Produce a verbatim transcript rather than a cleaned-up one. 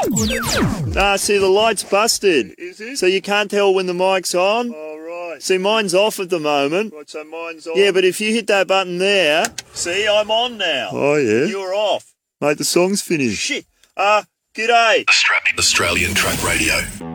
Nah, see, the light's busted. Is it? So you can't tell when the mic's on. Oh, right. See, mine's off at the moment. Right, so mine's on. Yeah, but if you hit that button there, see, I'm on now. Oh, yeah? You're off. Mate, the song's finished. Shit. Uh, g'day. Australian Track Radio.